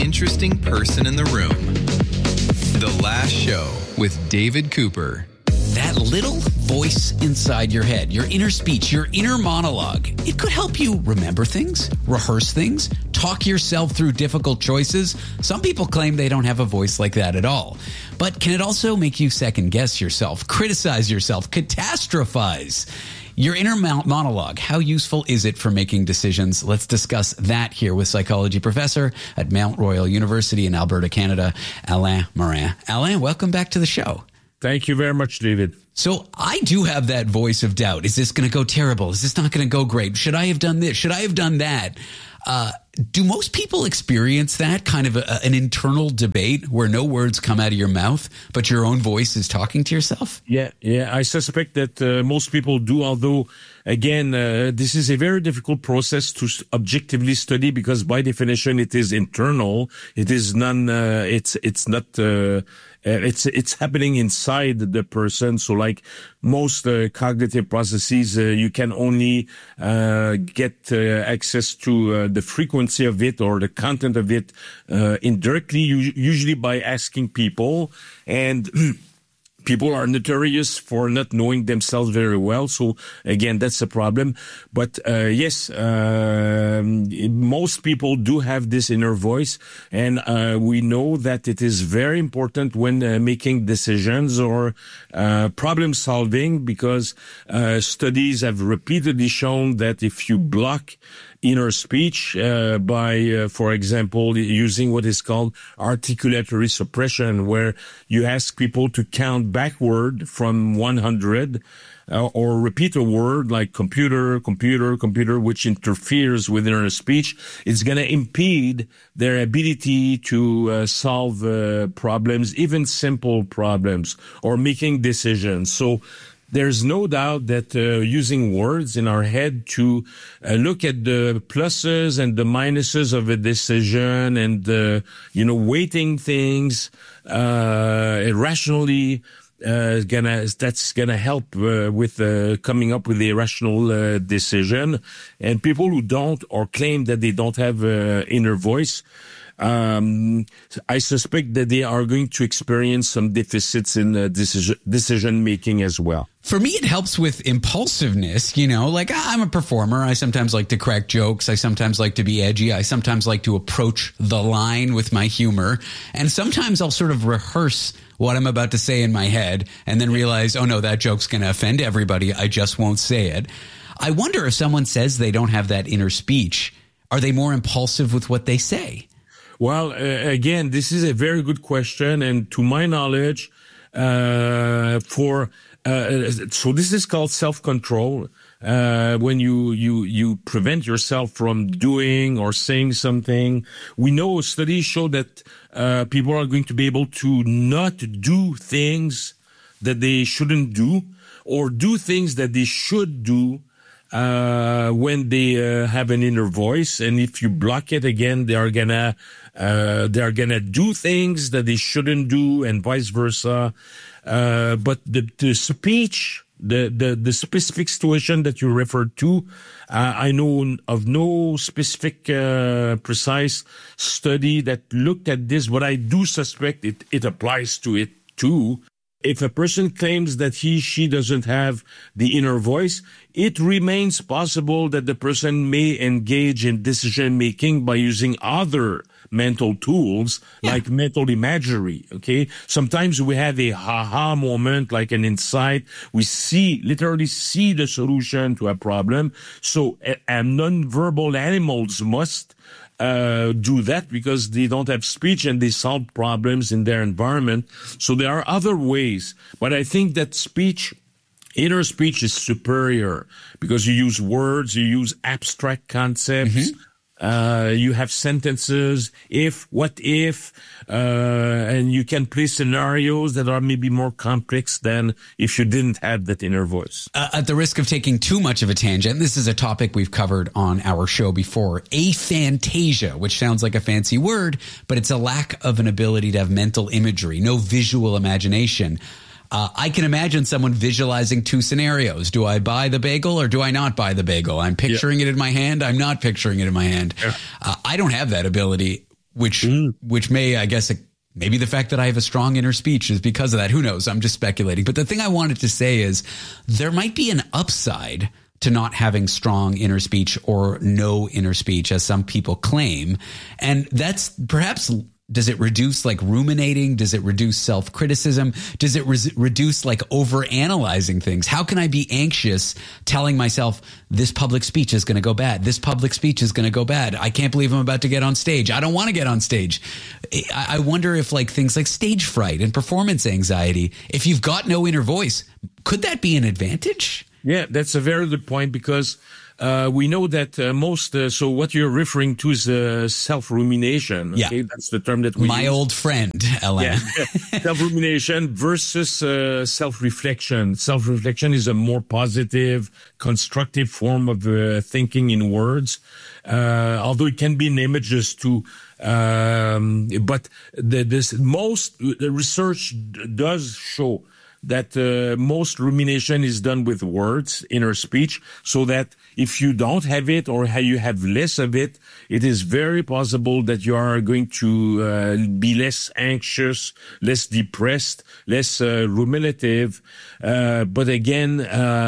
interesting person in the room. The Last Show with David Cooper. That little voice inside your head, your inner speech, your inner monologue, it could help you remember things, rehearse things, talk yourself through difficult choices. Some people claim they don't have a voice like that at all. But can it also make you second guess yourself, criticize yourself, catastrophize? Your inner monologue, how useful is it for making decisions? Let's discuss that here with psychology professor at Mount Royal University in Alberta, Canada, Alain Morin. Alain, welcome back to the show. Thank you very much, David. So I do have that voice of doubt. Is this going to go terrible? Is this not going to go great? Should I have done this? Should I have done that? Do most people experience that kind of an internal debate where no words come out of your mouth, but your own voice is talking to yourself? Yeah. I suspect that most people do, although, again, this is a very difficult process to objectively study because by definition it is internal. It is it's happening inside the person. So like most cognitive processes, you can only get access to the frequency of it or the content of it indirectly, usually by asking people. And people are notorious for not knowing themselves very well. So again, that's a problem. But yes, most people do have this inner voice. And we know that it is very important when making decisions or problem solving, because studies have repeatedly shown that if you block inner speech by, for example, using what is called articulatory suppression, where you ask people to count backward from 100 or repeat a word like computer, which interferes with inner speech. It's going to impede their ability to solve problems, even simple problems, or making decisions. So there's no doubt that using words in our head to look at the pluses and the minuses of a decision and, weighting things irrationally, that's gonna help with coming up with a rational decision. And people who don't or claim that they don't have inner voice, I suspect that they are going to experience some deficits in decision making as well. For me, it helps with impulsiveness, like I'm a performer. I sometimes like to crack jokes. I sometimes like to be edgy. I sometimes like to approach the line with my humor. And sometimes I'll sort of rehearse what I'm about to say in my head and then realize, oh no, that joke's going to offend everybody. I just won't say it. I wonder if someone says they don't have that inner speech, are they more impulsive with what they say? Well, again, this is a very good question. And to my knowledge, so this is called self-control. When you prevent yourself from doing or saying something. We know studies show that, people are going to be able to not do things that they shouldn't do or do things that they should do when they have an inner voice. And if you block it again, they are gonna do things that they shouldn't do, and vice versa. But the speech, the specific situation that you referred to, I know of no specific precise study that looked at this, but I do suspect it applies to it too. If a person claims that she doesn't have the inner voice, it remains possible that the person may engage in decision-making by using other mental tools, like mental imagery, okay? Sometimes we have a ha-ha moment, like an insight. We literally see the solution to a problem. So non-verbal animals must do that because they don't have speech and they solve problems in their environment. So there are other ways, but I think that inner speech is superior because you use words, you use abstract concepts, you have sentences, what if, and you can play scenarios that are maybe more complex than if you didn't have that inner voice. At the risk of taking too much of a tangent, this is a topic we've covered on our show before, aphantasia, which sounds like a fancy word, but it's a lack of an ability to have mental imagery, no visual imagination. I can imagine someone visualizing two scenarios. Do I buy the bagel or do I not buy the bagel? I'm picturing it in my hand. I'm not picturing it in my hand. I don't have that ability. which may, I guess, maybe the fact that I have a strong inner speech is because of that. Who knows? I'm just speculating. But the thing I wanted to say is there might be an upside to not having strong inner speech or no inner speech, as some people claim. And that's perhaps, does it reduce like ruminating? Does it reduce self-criticism? Does it reduce like over-analyzing things? How can I be anxious telling myself this public speech is going to go bad? This public speech is going to go bad. I can't believe I'm about to get on stage. I don't want to get on stage. I wonder if like things like stage fright and performance anxiety, if you've got no inner voice, could that be an advantage? Yeah, that's a very good point, because we know that so what you're referring to is self-rumination. Okay? Yeah. That's the term that we My use. old friend, Alain. Yeah. Self-rumination versus self-reflection. Self-reflection is a more positive, constructive form of thinking in words, although it can be in images too. But the research does show that most rumination is done with words, inner speech, so that if you don't have it or you have less of it, it is very possible that you are going to be less anxious, less depressed, less ruminative. But again,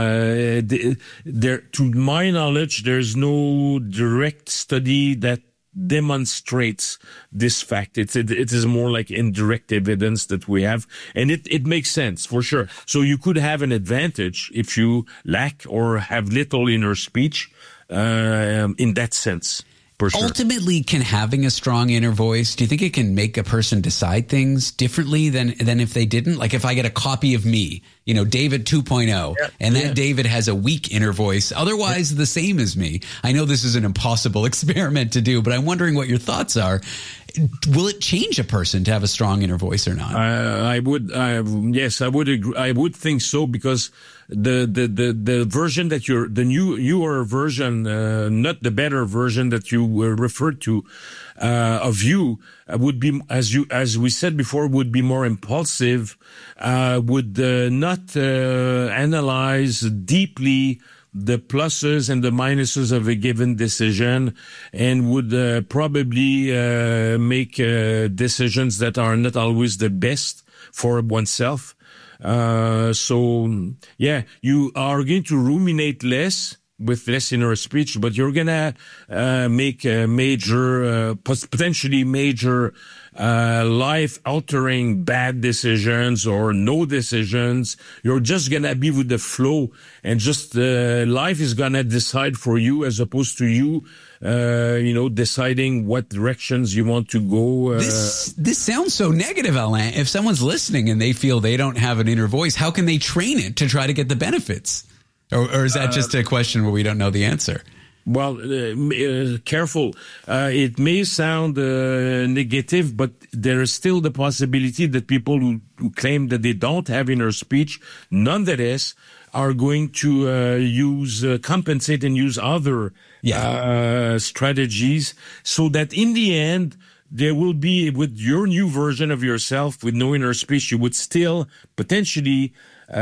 to my knowledge, there's no direct study that demonstrates this fact. It is more like indirect evidence that we have, and it makes sense for sure. So you could have an advantage if you lack or have little inner speech in that sense. For sure. Ultimately, can having a strong inner voice, do you think it can make a person decide things differently than if they didn't? Like if I get a copy of me, David 2.0, and that David has a weak inner voice, otherwise the same as me. I know this is an impossible experiment to do, but I'm wondering what your thoughts are. Will it change a person to have a strong inner voice or not? Yes, I would agree. I would think so, because the version that the newer version, not the better version that you referred to, of you, would be, as we said before, would be more impulsive, would not analyze deeply the pluses and the minuses of a given decision, and would probably make decisions that are not always the best for oneself. So yeah, you are going to ruminate less with less inner speech, but you're gonna make potentially major life-altering bad decisions or no decisions. You're just gonna be with the flow, and just life is gonna decide for you, as opposed to you, deciding what directions you want to go. This sounds so negative, Alain. If someone's listening and they feel they don't have an inner voice, how can they train it to try to get the benefits? Or is that just a question where we don't know the answer? Well, careful. It may sound negative, but there is still the possibility that people who claim that they don't have inner speech, nonetheless, are going to compensate and use other strategies, so that in the end, there will be, with your new version of yourself, with no inner speech, you would still potentially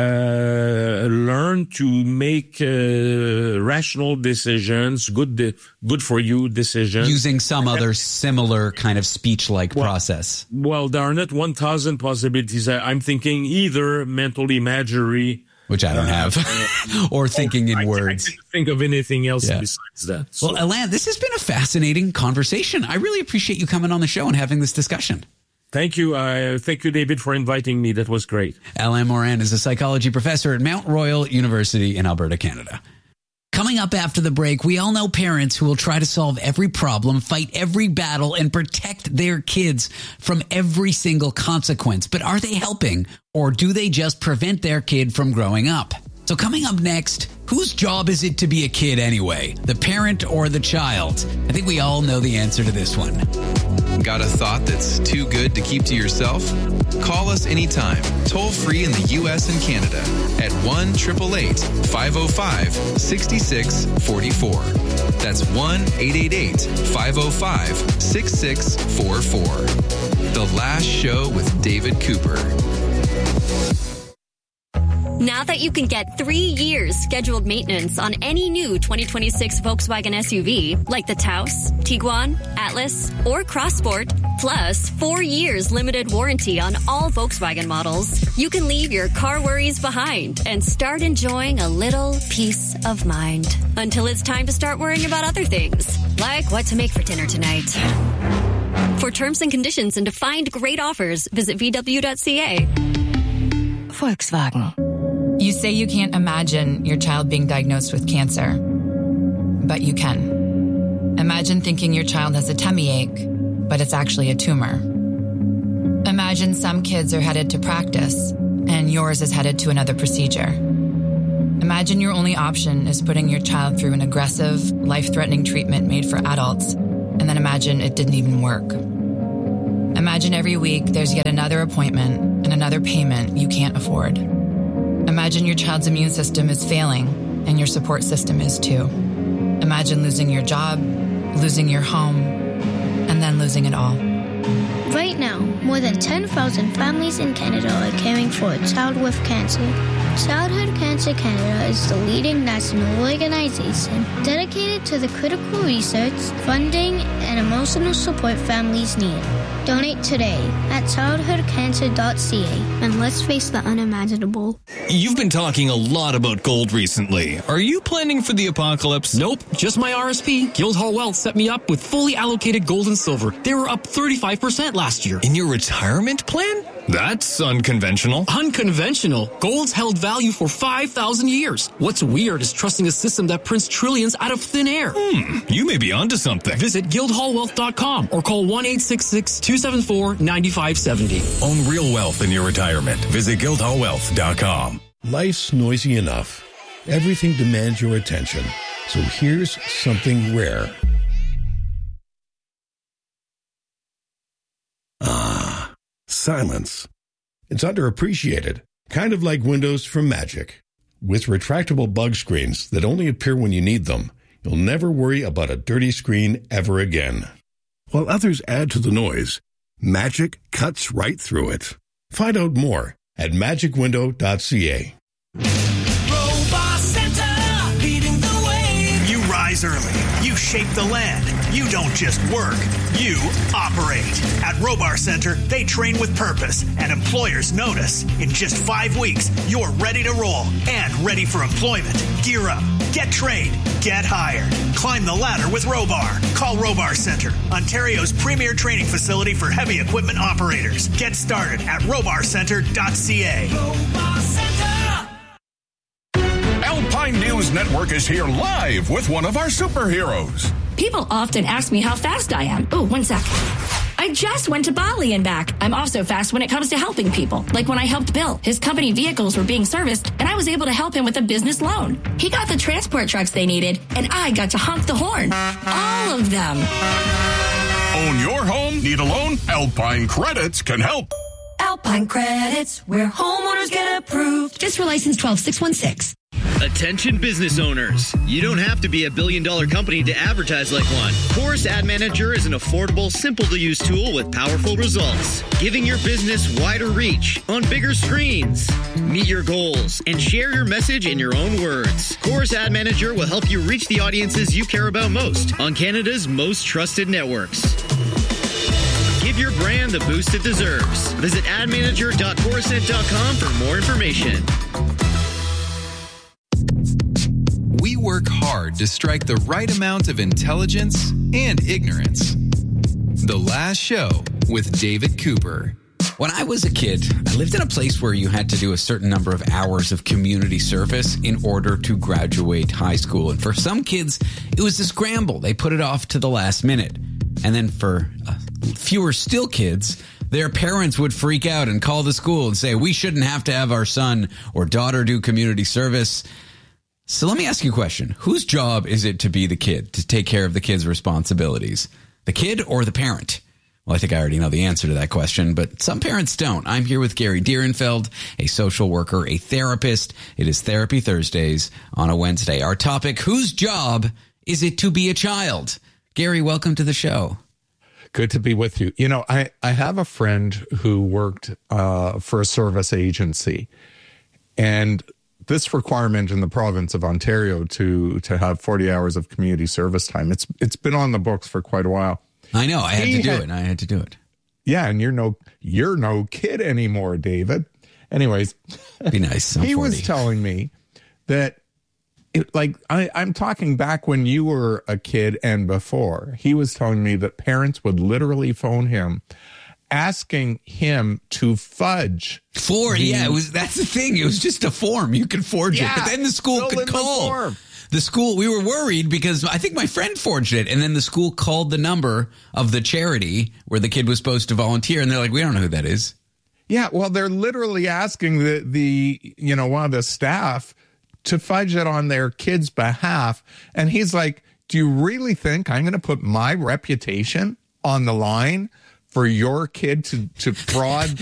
learn to make rational decisions, good for you decisions, using some other similar kind of speech-like process. Well, there are not 1,000 possibilities. I'm thinking either mental imagery, which I don't have, or thinking in words. I can't think of anything else besides that. So. Well, Alain, this has been a fascinating conversation. I really appreciate you coming on the show and having this discussion. Thank you. Thank you, David, for inviting me. That was great. Alain Morin is a psychology professor at Mount Royal University in Alberta, Canada. Coming up after the break, we all know parents who will try to solve every problem, fight every battle, and protect their kids from every single consequence. But are they helping, or do they just prevent their kid from growing up? So coming up next, whose job is it to be a kid anyway? The parent or the child? I think we all know the answer to this one. Got a thought that's too good to keep to yourself? Call us anytime, toll free in the U.S. and Canada at 1-888-505-6644. That's 1-888-505-6644. The Last Show with David Cooper. Now that you can get 3 years scheduled maintenance on any new 2026 Volkswagen SUV, like the Taos, Tiguan, Atlas, or Crossport, Plus, 4 years limited warranty on all Volkswagen models. You can leave your car worries behind and start enjoying a little peace of mind. Until it's time to start worrying about other things, like what to make for dinner tonight. For terms and conditions and to find great offers, visit VW.ca. Volkswagen. You say you can't imagine your child being diagnosed with cancer, but you can. Imagine thinking your child has a tummy ache, but it's actually a tumor. Imagine some kids are headed to practice, and yours is headed to another procedure. Imagine your only option is putting your child through an aggressive, life-threatening treatment made for adults, and then imagine it didn't even work. Imagine every week there's yet another appointment and another payment you can't afford. Imagine your child's immune system is failing, and your support system is too. Imagine losing your job, losing your home, and then losing it all. Right now, more than 10,000 families in Canada are caring for a child with cancer. Childhood Cancer Canada is the leading national organization dedicated to the critical research, funding, and emotional support families need. Donate today at childhoodcancer.ca and let's face the unimaginable. You've been talking a lot about gold recently. Are you planning for the apocalypse? Nope, just my RSP. Guildhall Wealth set me up with fully allocated gold and silver. They were up 35% last year. In your retirement plan? That's unconventional. Unconventional? Gold's held value for 5,000 years. What's weird is trusting a system that prints trillions out of thin air. You may be onto something. Visit guildhallwealth.com or call 1-866-274-9570. Own real wealth in your retirement. Visit guildhallwealth.com. Life's noisy enough. Everything demands your attention. So here's something rare. Silence. It's underappreciated, kind of like windows from Magic. With retractable bug screens that only appear when you need them, you'll never worry about a dirty screen ever again. While others add to the noise, Magic cuts right through it. Find out more at magicwindow.ca. Robot Center, leading the way. You rise early. You shape the land. You don't just work. You operate. At Robar Center, they train with purpose, and employers notice. In just 5 weeks, you're ready to roll and ready for employment. Gear up. Get trained. Get hired. Climb the ladder with Robar. Call Robar Center, Ontario's premier training facility for heavy equipment operators. Get started at robarcenter.ca. Robar Center. Alpine News Network is here live with one of our superheroes. People often ask me how fast I am. Oh, 1 sec. I just went to Bali and back. I'm also fast when it comes to helping people. Like when I helped Bill. His company vehicles were being serviced, and I was able to help him with a business loan. He got the transport trucks they needed, and I got to honk the horn. All of them. Own your home? Need a loan? Alpine Credits can help. Alpine Credits, where homeowners get approved. Just for license 12616. Attention business owners. You don't have to be a billion-dollar company to advertise like one. Chorus Ad Manager is an affordable, simple-to-use tool with powerful results, giving your business wider reach on bigger screens. Meet your goals and share your message in your own words. Chorus Ad Manager will help you reach the audiences you care about most on Canada's most trusted networks. Give your brand the boost it deserves. Visit admanager.chorusnet.com for more information. We work hard to strike the right amount of intelligence and ignorance. The Last Show with David Cooper. When I was a kid, I lived in a place where you had to do a certain number of hours of community service in order to graduate high school. And for some kids, it was a scramble. They put it off to the last minute. And then for fewer still kids, their parents would freak out and call the school and say, we shouldn't have to have our son or daughter do community service. So let me ask you a question. Whose job is it to be the kid, to take care of the kid's responsibilities? The kid or the parent? Well, I think I already know the answer to that question, but some parents don't. I'm here with Gary Dierenfeld, a social worker, a therapist. It is Therapy Thursdays on a Wednesday. Our topic, whose job is it to be a child? Gary, welcome to the show. Good to be with you. You know, I have a friend who worked for a service agency, and this requirement in the province of Ontario to have 40 hours of community service time, it's been on the books for quite a while. I know. I had to do it. Yeah, and you're no kid anymore, David. Anyways, be nice. He was telling me that, I'm talking back when you were a kid and before. He was telling me that parents would literally phone him, asking him to fudge. That's the thing. It was just a form. You could forge it, but then the school could call. The school, we were worried because I think my friend forged it, and then the school called the number of the charity where the kid was supposed to volunteer, and they're like, we don't know who that is. Yeah, well, they're literally asking the one of the staff to fudge it on their kid's behalf, and he's like, do you really think I'm going to put my reputation on the line for your kid to fraud